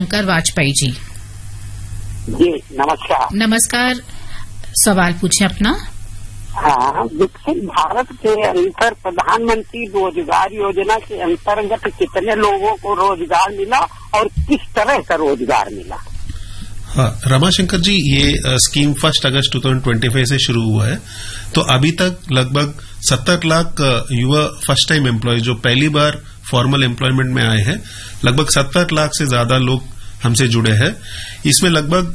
शंकर वाजपेयी जी। जी नमस्कार। नमस्कार, सवाल पूछें अपना। हाँ, विकसित भारत के अंतर प्रधानमंत्री रोजगार योजना के अंतर्गत कितने लोगों को रोजगार मिला और किस तरह का रोजगार मिला? हाँ, रमाशंकर जी, ये स्कीम 1 अगस्त 2025 से शुरू हुआ है। तो अभी तक लगभग 70 लाख युवा फर्स्ट टाइम एम्प्लॉय जो पहली बार फॉर्मल एम्प्लॉयमेंट में आए हैं, लगभग 70 लाख से ज्यादा लोग हमसे जुड़े हैं। इसमें लगभग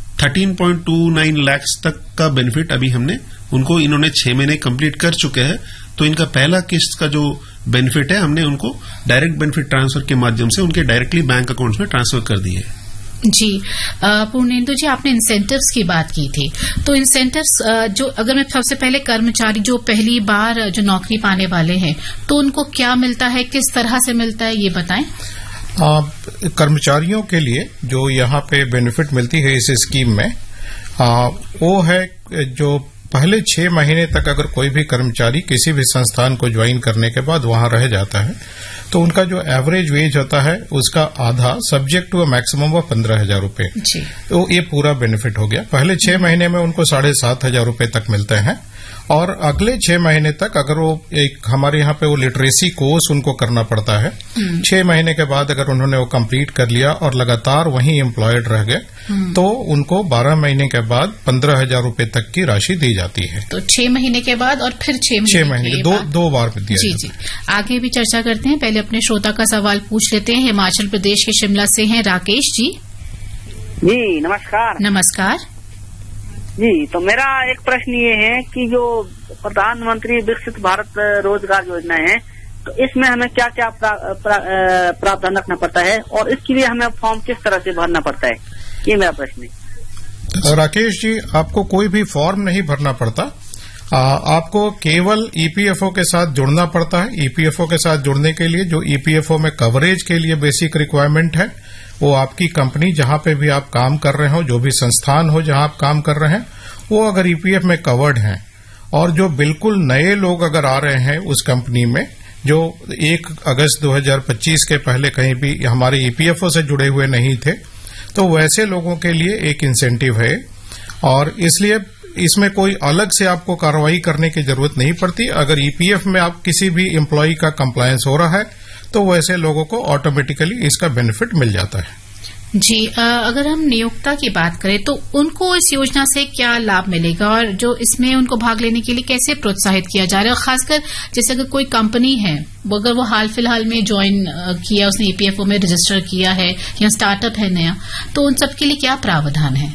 13.29 लाख तक का बेनिफिट अभी हमने उनको, इन्होंने 6 महीने कंप्लीट कर चुके हैं। तो इनका पहला किस्त का जो बेनिफिट है हमने उनको डायरेक्ट बेनिफिट ट्रांसफर के माध्यम से उनके डायरेक्टली बैंक अकाउंट्स में ट्रांसफर कर दिए। जी, पूर्णेंदु जी, आपने इंसेंटिव्स की बात की थी। तो इंसेंटिव्स जो, अगर मैं सबसे पहले कर्मचारी जो पहली बार जो नौकरी पाने वाले हैं, तो उनको क्या मिलता है, किस तरह से मिलता है, ये बताएं। कर्मचारियों के लिए जो यहाँ पे बेनिफिट मिलती है इस स्कीम में, वो है जो पहले 6 महीने तक अगर कोई भी कर्मचारी किसी भी संस्थान को ज्वाइन करने के बाद वहां रह जाता है, तो उनका जो एवरेज वेज होता है उसका आधा, सब्जेक्ट टू मैक्सिमम ऑफ 15,000 रूपये। तो ये पूरा बेनिफिट हो गया। पहले 6 महीने में उनको 7,500 रूपये तक मिलते हैं, और अगले 6 महीने तक अगर वो एक हमारे यहाँ पे वो लिटरेसी कोर्स उनको करना पड़ता है। 6 महीने के बाद अगर उन्होंने वो कंप्लीट कर लिया और लगातार वहीं एम्प्लॉयड रह गए, तो उनको 12 महीने के बाद 15,000 रूपये तक की राशि दी जाती है। तो 6 महीने के बाद और फिर 6 महीने दो बार दिया जी जाता है। जी, आगे भी चर्चा करते हैं। पहले अपने श्रोता का सवाल पूछ लेते हैं। हिमाचल प्रदेश के शिमला से हैं राकेश जी। जी नमस्कार। नमस्कार जी, तो मेरा एक प्रश्न ये है कि जो प्रधानमंत्री विकसित भारत रोजगार योजना है, तो इसमें हमें क्या क्या प्रावधान रखना पड़ता है और इसके लिए हमें फॉर्म किस तरह से भरना पड़ता है, ये मेरा प्रश्न है। राकेश जी, आपको कोई भी फॉर्म नहीं भरना पड़ता। आपको केवल ईपीएफओ के साथ जुड़ना पड़ता है। ईपीएफओ के साथ जुड़ने के लिए जो ईपीएफओ में कवरेज के लिए बेसिक रिक्वायरमेंट है, वो आपकी कंपनी जहां पे भी आप काम कर रहे हो, जो भी संस्थान हो जहां आप काम कर रहे हैं, वो अगर ईपीएफ में कवर्ड हैं, और जो बिल्कुल नए लोग अगर आ रहे हैं उस कंपनी में, जो 1 अगस्त 2025 के पहले कहीं भी हमारे ईपीएफओ से जुड़े हुए नहीं थे, तो वैसे लोगों के लिए एक इंसेंटिव है। और इसलिए इसमें कोई अलग से आपको कार्रवाई करने की जरूरत नहीं पड़ती। अगर ईपीएफ में आप किसी भी एम्प्लॉय का कंप्लायंस हो रहा है, तो वैसे लोगों को ऑटोमेटिकली इसका बेनिफिट मिल जाता है। जी, अगर हम नियोक्ता की बात करें तो उनको इस योजना से क्या लाभ मिलेगा, और जो इसमें उनको भाग लेने के लिए कैसे प्रोत्साहित किया जा रहा है? खासकर जैसे अगर कोई कंपनी है, अगर वो हाल फिलहाल में ज्वाइन किया, उसने ईपीएफओ में रजिस्टर किया है, या स्टार्टअप है नया, तो उन सब के लिए क्या प्रावधान है?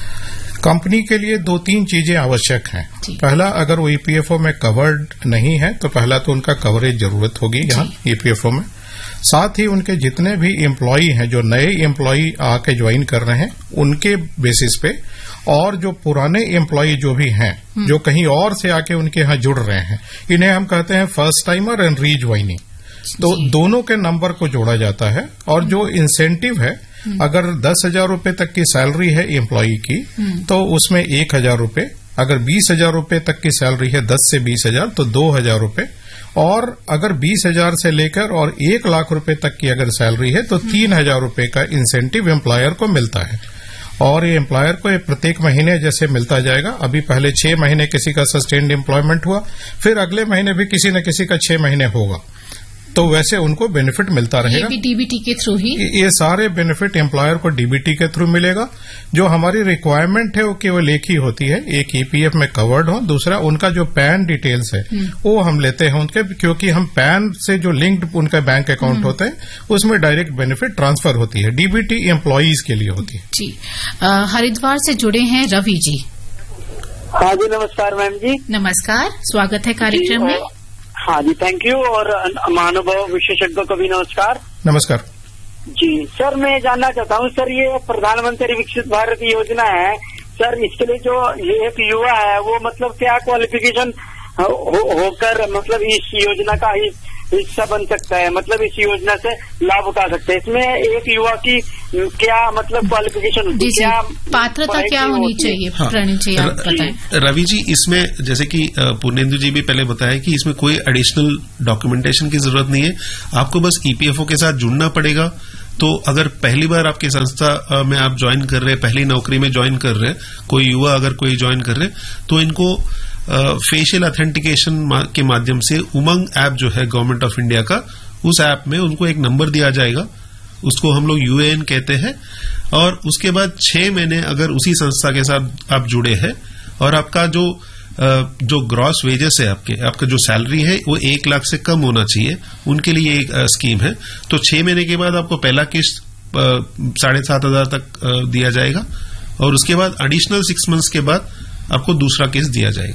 कंपनी के लिए 2-3 चीजें आवश्यक हैं। पहला, अगर वो ईपीएफओ में कवर्ड नहीं है, तो पहला तो उनका कवरेज जरूरत होगी यहाँ ईपीएफओ में। साथ ही उनके जितने भी एम्प्लॉई हैं, जो नए एम्प्लॉई आके ज्वाइन कर रहे हैं, उनके बेसिस पे, और जो पुराने एम्प्लॉई जो भी हैं, जो कहीं और से आके उनके यहाँ जुड़ रहे हैं, इन्हें हम कहते हैं फर्स्ट टाइमर एंड रीज्वाइनिंग। तो दोनों के नंबर को जोड़ा जाता है। और जो इंसेंटिव है, अगर 10,000 रूपये तक की सैलरी है एम्प्लॉई की, तो उसमें 1,000 रूपये। अगर 20,000 रूपये तक की सैलरी है, 10 से 20,000, तो 2,000 रूपये। और अगर 20,000 से लेकर और 1 लाख रूपये तक की अगर सैलरी है, तो 3,000 रूपये का इंसेंटिव एम्प्लॉयर को मिलता है। और ये एम्प्लॉयर को प्रत्येक महीने जैसे मिलता जाएगा। अभी पहले 6 महीने किसी का सस्टेन्ड एम्प्लॉयमेंट हुआ, फिर अगले महीने भी किसी न किसी का 6 महीने होगा, तो वैसे उनको बेनिफिट मिलता रहेगा। ये भी डीबीटी के थ्रू ही? ये सारे बेनिफिट एम्प्लॉयर को डीबीटी के थ्रू मिलेगा। जो हमारी रिक्वायरमेंट है वो केवल एक ही होती है, एक ईपीएफ में कवर्ड हो, दूसरा उनका जो पैन डिटेल्स है वो हम लेते हैं उनके, क्योंकि हम पैन से जो लिंक्ड उनका बैंक अकाउंट होते हैं उसमें डायरेक्ट बेनिफिट ट्रांसफर होती है। डीबीटी एम्प्लॉईज के लिए होती है। जी, हरिद्वार से जुड़े हैं रवि जी। हाँ जी, नमस्कार मैम जी। नमस्कार, स्वागत है कार्यक्रम में। हाँ जी, थैंक यू। और महानुभाव विशेषज्ञों को भी नमस्कार। नमस्कार जी सर, मैं जानना चाहता हूँ सर, ये प्रधानमंत्री विकसित भारत योजना है सर, इसके लिए जो ये एक युवा है, वो मतलब क्या क्वालिफिकेशन होकर मतलब इस योजना का हिस्सा बन सकता है, मतलब इस योजना से लाभ उठा सकते हैं? इसमें एक युवा की क्या मतलब क्वालिफिकेशन, क्या पात्रता क्या होनी चाहिए? प्रणीत जी आप बताएं। रवि जी, इसमें जैसे कि पूर्णेंदु जी भी पहले बताया कि इसमें कोई एडिशनल डॉक्यूमेंटेशन की जरूरत नहीं है। आपको बस ईपीएफओ के साथ जुड़ना पड़ेगा। तो अगर पहली बार आपकी संस्था में आप ज्वाइन कर रहे हैं, पहली नौकरी में ज्वाइन कर रहे हैं, कोई युवा अगर कोई ज्वाइन कर रहे हैं, तो इनको फेशियल ऑथेंटिकेशन के माध्यम से उमंग ऐप जो है गवर्नमेंट ऑफ इंडिया का, उस ऐप में उनको एक नंबर दिया जाएगा, उसको हम लोग यूएएन कहते हैं, और उसके बाद 6 महीने अगर उसी संस्था के साथ आप जुड़े हैं और आपका जो ग्रॉस वेजेस है, आपका जो सैलरी है वो 1 लाख से कम होना चाहिए, उनके लिए एक स्कीम है। तो 6 महीने के बाद आपको पहला किस्त 7,500 तक दिया जाएगा, और उसके बाद एडिशनल 6 मंथ्स के बाद आपको दूसरा किस्त दिया जाएगा।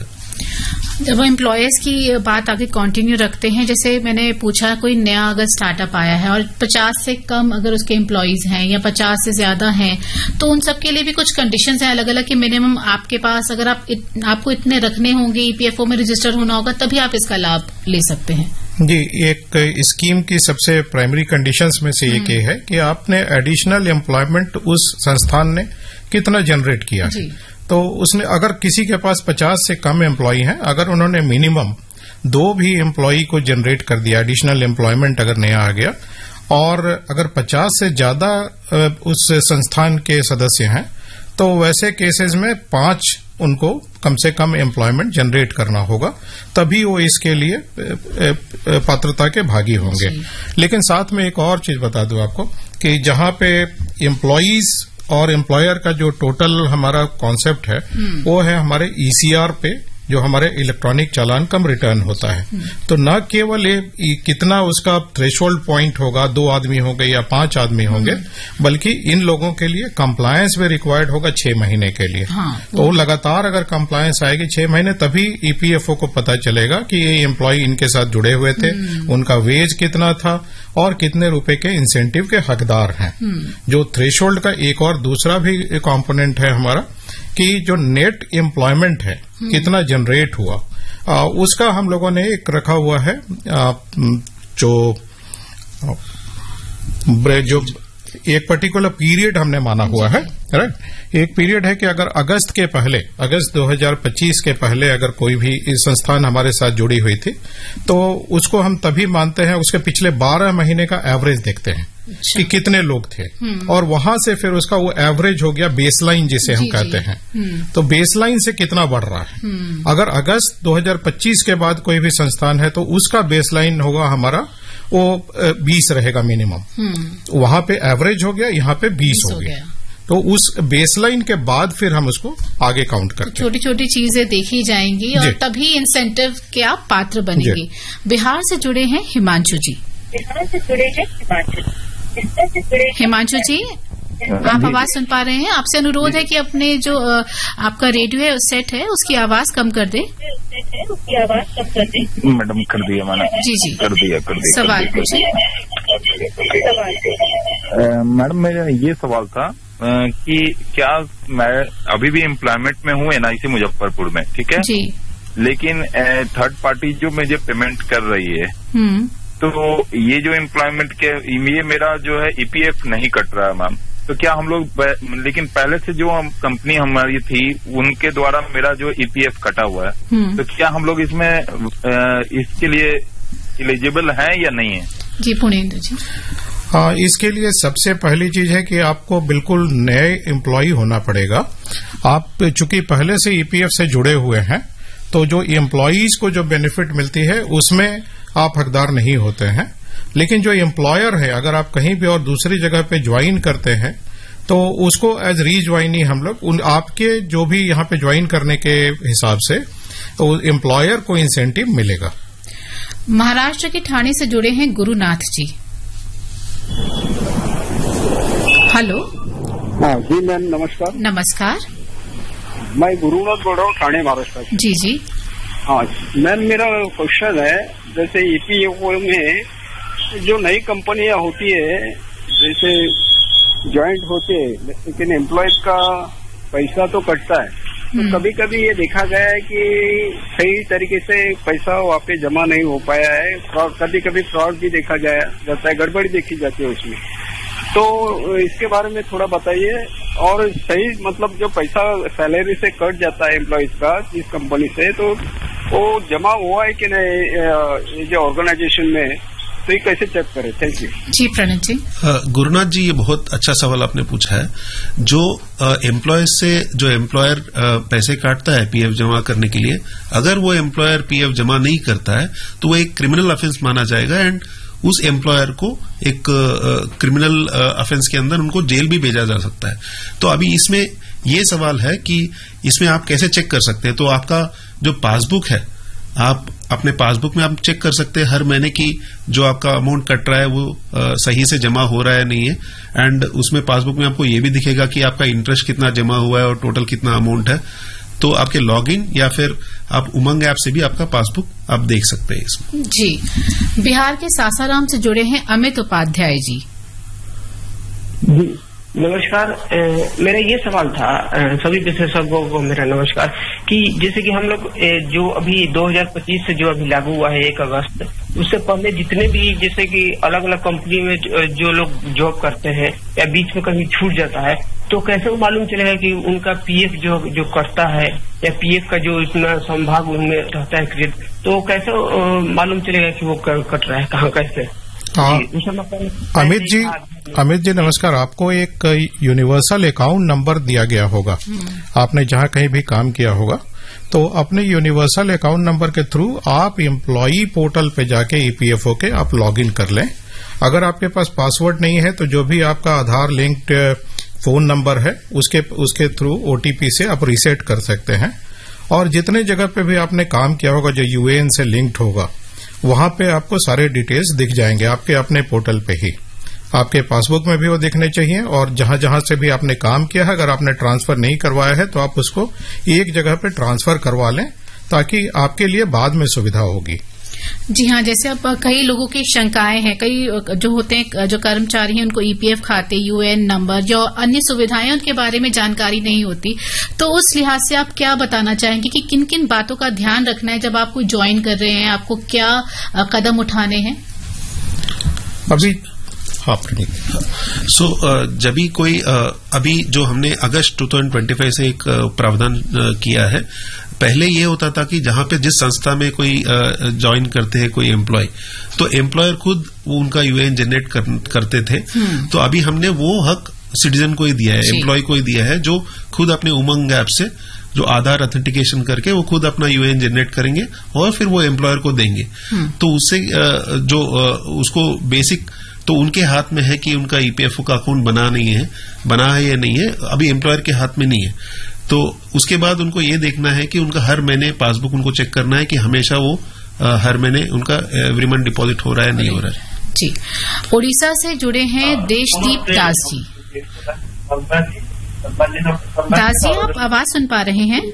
जब एम्प्लॉयर्स की बात आगे कंटिन्यू रखते हैं, जैसे मैंने पूछा कोई नया अगर स्टार्टअप आया है और 50 से कम अगर उसके एम्प्लॉयज हैं या 50 से ज्यादा हैं, तो उन सबके लिए भी कुछ कंडीशंस हैं अलग अलग कि मिनिमम आपके पास अगर आपको इतने रखने होंगे, ईपीएफओ में रजिस्टर होना होगा, तभी आप इसका लाभ ले सकते हैं। जी, एक स्कीम की सबसे प्राइमरी कंडीशंस में से एक ये है कि आपने एडिशनल एम्प्लॉयमेंट उस संस्थान ने कितना जनरेट किया है। तो उसने अगर किसी के पास 50 से कम एम्प्लॉई हैं, अगर उन्होंने मिनिमम 2 भी एम्प्लॉई को जनरेट कर दिया, एडिशनल एम्प्लॉयमेंट अगर नया आ गया, और अगर 50 से ज्यादा उस संस्थान के सदस्य हैं, तो वैसे केसेस में 5 उनको कम से कम एम्प्लॉयमेंट जनरेट करना होगा, तभी वो इसके लिए पात्रता के भागी होंगे। लेकिन साथ में एक और चीज बता दूं आपको कि जहां पे एम्प्लॉयज और एम्प्लॉयर का जो टोटल हमारा कॉन्सेप्ट है, वो है हमारे ईसीआर पे, जो हमारे इलेक्ट्रॉनिक चालान कम रिटर्न होता है। तो न केवल ये कितना उसका थ्रेशोल्ड पॉइंट होगा, 2 आदमी होंगे या 5 आदमी होंगे, बल्कि इन लोगों के लिए कंप्लायंस भी रिक्वायर्ड होगा 6 महीने के लिए। तो लगातार अगर कंप्लायंस आएगी 6 महीने, तभी ईपीएफओ को पता चलेगा कि ये एम्प्लॉय इनके साथ जुड़े हुए थे, उनका वेज कितना था और कितने रुपए के इंसेंटिव के हकदार हैं। जो थ्रेशोल्ड का एक और दूसरा भी कंपोनेंट है हमारा, कि जो नेट एम्प्लॉयमेंट है कितना जनरेट हुआ, उसका हम लोगों ने एक रखा हुआ है, जो एक पर्टिकुलर पीरियड हमने माना हुआ है, राइट। एक पीरियड है कि अगर अगस्त 2025 के पहले अगर कोई भी इस संस्थान हमारे साथ जुड़ी हुई थी, तो उसको हम तभी मानते हैं, उसके पिछले 12 महीने का एवरेज देखते हैं कि कितने लोग थे, और वहां से फिर उसका वो एवरेज हो गया बेसलाइन जिसे हम कहते हैं। तो बेसलाइन से कितना बढ़ रहा है, अगर अगस्त 2025 के बाद कोई भी संस्थान है, तो उसका बेसलाइन होगा हमारा वो 20 रहेगा मिनिमम। वहां पे एवरेज हो गया, यहाँ पे 20 हो गया। तो उस बेसलाइन के बाद फिर हम उसको आगे काउंट करते हैं। छोटी छोटी चीजें देखी जाएंगी और तभी इंसेंटिव के आप पात्र बनेंगे। बिहार से जुड़े हैं हिमांशु जी। हिमांशु जी, आप आवाज सुन पा रहे हैं? आपसे अनुरोध है कि अपने जो आपका रेडियो है सेट है उसकी आवाज कम कर दे। मैडम कर दिया मैंने। जी कर दिया। सवाल पूछिए। मैडम मेरा ये सवाल था कि क्या मैं अभी भी एम्प्लॉयमेंट में हूँ एनआईसी मुजफ्फरपुर में, ठीक है जी, लेकिन थर्ड पार्टी जो मुझे पेमेंट कर रही है, तो ये जो एम्प्लॉयमेंट के ये मेरा जो है ईपीएफ नहीं कट रहा है मैम। तो क्या हम लोग, लेकिन पहले से जो हम कंपनी हमारी थी उनके द्वारा मेरा जो ईपीएफ कटा हुआ है, तो क्या हम लोग इसमें इसके लिए एलिजिबल हैं या नहीं है? जी पुणेंद्र जी। हाँ, इसके लिए सबसे पहली चीज है कि आपको बिल्कुल नए एम्प्लॉय होना पड़ेगा। आप चूंकि पहले से ईपीएफ से जुड़े हुए हैं, तो जो एम्प्लॉयज को जो बेनिफिट मिलती है उसमें आप हकदार नहीं होते हैं। लेकिन जो एम्प्लॉयर है, अगर आप कहीं भी और दूसरी जगह पे ज्वाइन करते हैं, तो उसको एज रीज्वाइनी हम लोग आपके जो भी यहाँ पे ज्वाइन करने के हिसाब से तो एम्प्लॉयर को इंसेंटिव मिलेगा। महाराष्ट्र के ठाणे से जुड़े हैं गुरुनाथ जी। हेलो। हाँ जी मैम, नमस्कार। नमस्कार, मैं गुरुनाथ बोल रहा हूँ, ठाणे महाराष्ट्र से। जी जी। हाँ मैम, मेरा क्वेश्चन है, जैसे ईपीएफओ में जो नई कंपनियां होती है, जैसे ज्वाइंट होते हैं, लेकिन एम्प्लॉयज का पैसा तो कटता है, तो कभी कभी ये देखा गया है कि सही तरीके से पैसा वहाँ पे जमा नहीं हो पाया है, कभी कभी फ्रॉड भी देखा जाता है, गड़बड़ी देखी जाती है उसमें। तो इसके बारे में थोड़ा बताइए। और सही मतलब जो पैसा सैलरी से कट जाता है एम्प्लॉयज का इस कंपनी से, तो वो जमा हुआ है कि नहीं ये जो ऑर्गेनाइजेशन में, तो ये कैसे चेक करें? थैंक यू जी। प्रणित जी। गुरुनाथ जी, ये बहुत अच्छा सवाल आपने पूछा है। जो एम्प्लॉयर से जो एम्प्लॉयर पैसे काटता है पीएफ जमा करने के लिए, अगर वो एम्प्लॉयर पीएफ जमा नहीं करता है तो वो एक क्रिमिनल ऑफेंस माना जाएगा एंड उस एम्प्लॉयर को एक क्रिमिनल ऑफेंस के अंदर उनको जेल भी भेजा जा सकता है। तो अभी इसमें ये सवाल है कि इसमें आप कैसे चेक कर सकते हैं। तो आपका जो पासबुक है, आप अपने पासबुक में आप चेक कर सकते हैं हर महीने की जो आपका अमाउंट कट रहा है वो सही से जमा हो रहा है नहीं है। एंड उसमें पासबुक में आपको ये भी दिखेगा कि आपका इंटरेस्ट कितना जमा हुआ है और टोटल कितना अमाउंट है। तो आपके लॉगिन या फिर आप उमंग ऐप से भी आपका पासबुक आप देख सकते हैं इसमें। जी। बिहार के सासाराम से जुड़े हैं अमित उपाध्याय जी। जी नमस्कार। मेरा ये सवाल था, सभी विशेषज्ञों को मेरा नमस्कार, कि जैसे कि हम लोग जो अभी 2025 से जो अभी लागू हुआ है 1 अगस्त, उससे पहले जितने भी जैसे कि अलग अलग कंपनी में जो लोग जॉब करते हैं या बीच में कहीं छूट जाता है, तो कैसे वो मालूम चलेगा कि उनका पीएफ जो कटता है या पीएफ का जो इतना संभाग उनमें रहता है क्रेडिट, तो कैसे मालूम चलेगा कि वो कट रहा है, कहाँ कैसे? अमित जी नमस्कार। आपको एक यूनिवर्सल अकाउंट नंबर दिया गया होगा, आपने जहां कहीं भी काम किया होगा, तो अपने यूनिवर्सल अकाउंट नंबर के थ्रू आप एम्प्लॉई पोर्टल पे जाके ईपीएफओ के आप लॉगिन कर लें। अगर आपके पास पासवर्ड नहीं है तो जो भी आपका आधार लिंक्ड फोन नंबर है उसके थ्रू ओटीपी से आप रीसेट कर सकते हैं। और जितने जगह पे भी आपने काम किया होगा जो यूएएन से लिंक्ड होगा, वहां पे आपको सारे डिटेल्स दिख जाएंगे आपके अपने पोर्टल पे ही। आपके पासबुक में भी वो दिखने चाहिए, और जहां जहां से भी आपने काम किया है, अगर आपने ट्रांसफर नहीं करवाया है तो आप उसको एक जगह पे ट्रांसफर करवा लें, ताकि आपके लिए बाद में सुविधा होगी। जी हाँ, जैसे अब कई लोगों की शंकाएं हैं, कई जो होते हैं जो कर्मचारी हैं उनको ईपीएफ खाते, यूएएन नंबर, जो अन्य सुविधाएं उनके बारे में जानकारी नहीं होती। तो उस लिहाज से आप क्या बताना चाहेंगे कि किन किन बातों का ध्यान रखना है जब आप कोई ज्वाइन कर रहे हैं, आपको क्या कदम उठाने हैं? अभी जब भी कोई अभी जो हमने अगस्त 2025 से एक प्रावधान किया है, पहले ये होता था कि जहां पे जिस संस्था में कोई ज्वाइन करते हैं कोई एम्प्लॉय, तो एम्प्लॉयर खुद वो उनका यूएएन जनरेट करते थे। तो अभी हमने वो हक सिटीजन को ही दिया है, एम्प्लॉय को ही दिया है, जो खुद अपने उमंग ऐप से जो आधार ऑथेंटिकेशन करके वो खुद अपना यूएएन जनरेट करेंगे और फिर वो एम्प्लॉयर को देंगे। तो उससे जो उसको बेसिक तो उनके हाथ में है कि उनका ईपीएफओ का अकाउंट बना है या नहीं है, अभी एम्प्लॉयर के हाथ में नहीं है। तो उसके बाद उनको ये देखना है कि उनका हर महीने पासबुक उनको चेक करना है कि हमेशा वो हर महीने उनका एवरी मंथ डिपॉजिट हो रहा है नहीं हो रहा है। जी। उड़ीसा से जुड़े हैं देशदीप दास जी। दास जी, आप आवाज सुन पा रहे हैं?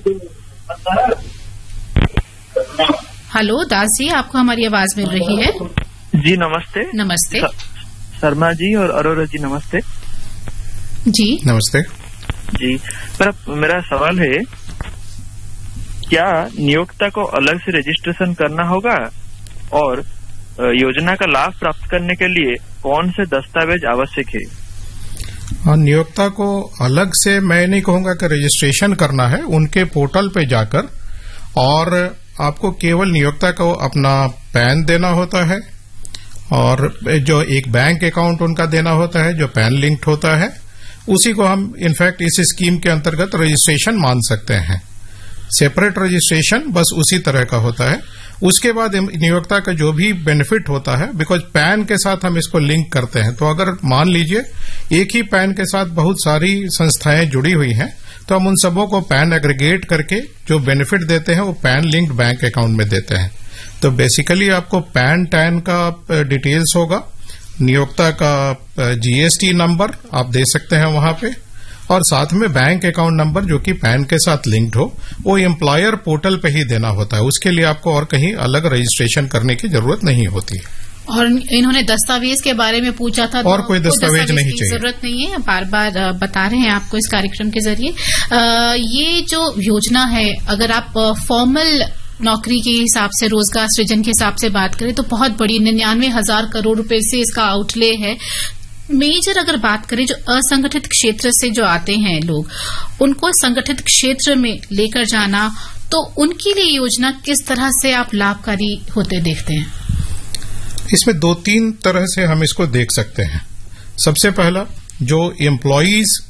हेलो दास जी, आपको हमारी आवाज मिल रही है? जी नमस्ते। नमस्ते शर्मा जी और अरोरा जी नमस्ते। जी नमस्ते जी। मेरा सवाल है, क्या नियोक्ता को अलग से रजिस्ट्रेशन करना होगा, और योजना का लाभ प्राप्त करने के लिए कौन से दस्तावेज आवश्यक है? नियोक्ता को अलग से मैं नहीं कहूंगा कि रजिस्ट्रेशन करना है, उनके पोर्टल पे जाकर, और आपको केवल नियोक्ता को अपना पैन देना होता है, और जो एक बैंक अकाउंट उनका देना होता है जो पैन लिंक्ड होता है, उसी को हम इनफैक्ट इस स्कीम के अंतर्गत रजिस्ट्रेशन मान सकते हैं। सेपरेट रजिस्ट्रेशन बस उसी तरह का होता है। उसके बाद नियोक्ता का जो भी बेनिफिट होता है, बिकॉज पैन के साथ हम इसको लिंक करते हैं, तो अगर मान लीजिए एक ही पैन के साथ बहुत सारी संस्थाएं जुड़ी हुई हैं, तो हम उन सबों को पैन एग्रीगेट करके जो बेनिफिट देते हैं वो पैन लिंक्ड बैंक अकाउंट में देते हैं। तो बेसिकली आपको पैन टैन का डिटेल्स होगा, नियोक्ता का जीएसटी नंबर आप दे सकते हैं वहां पे, और साथ में बैंक अकाउंट नंबर जो कि पैन के साथ लिंक्ड हो, वो एम्प्लॉयर पोर्टल पे ही देना होता है। उसके लिए आपको और कहीं अलग रजिस्ट्रेशन करने की जरूरत नहीं होती है। और इन्होंने दस्तावेज के बारे में पूछा था, और कोई दस्तावेज नहीं चाहिए, जरूरत नहीं है, बार बार बता रहे हैं आपको इस कार्यक्रम के जरिए। ये जो योजना है, अगर आप फॉर्मल नौकरी के हिसाब से, रोजगार सृजन के हिसाब से बात करें तो बहुत बड़ी 99,000 करोड़ रुपए से इसका आउटले है। मेजर अगर बात करें, जो असंगठित क्षेत्र से जो आते हैं लोग, उनको संगठित क्षेत्र में लेकर जाना, तो उनके लिए योजना किस तरह से आप लाभकारी होते देखते हैं? इसमें 2-3 तरह से हम इसको देख सकते हैं। सबसे पहला, जो एम्प्लॉयज